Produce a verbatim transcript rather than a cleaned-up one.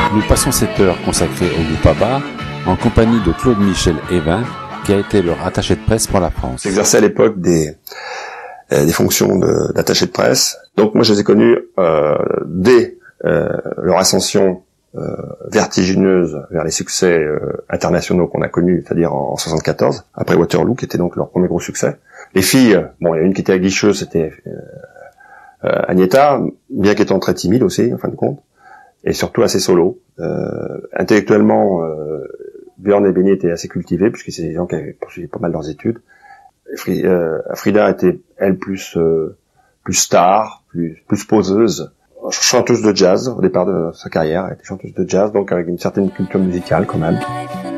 Nous passons cette heure consacrée au groupe ABBA en compagnie de Claude-Michel Évin, qui a été leur attaché de presse pour la France. J'exerçais à l'époque des, euh, des fonctions de, d'attaché de presse. Donc moi je les ai connus euh, dès euh, leur ascension euh, vertigineuse vers les succès euh, internationaux qu'on a connus, c'est-à-dire en, en soixante-quatorze, après Waterloo, qui était donc leur premier gros succès. Les filles, bon, il y a une qui était aguicheuse, c'était euh, euh, Agnetha, bien qu'étant très timide aussi, en fin de compte, et surtout assez solo. Euh, intellectuellement, euh, Björn et Benny étaient assez cultivés, puisque c'est des gens qui avaient poursuivi pas mal leurs études. Fri- euh, Frida était, elle, plus euh, plus star, plus, plus poseuse, chanteuse de jazz au départ de sa carrière. Elle était chanteuse de jazz, donc avec une certaine culture musicale quand même.